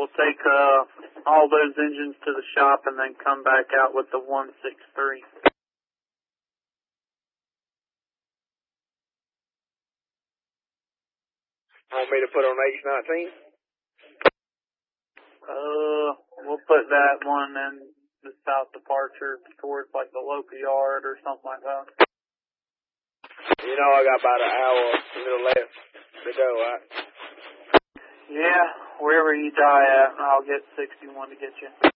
We'll take all those engines to the shop and then come back out with the 163. Want me to put on H19? We'll put that one in the south departure towards like the local yard or something like that. You know I got about an hour a little left to go, right? Yeah, wherever you die at, I'll get 61 to get you.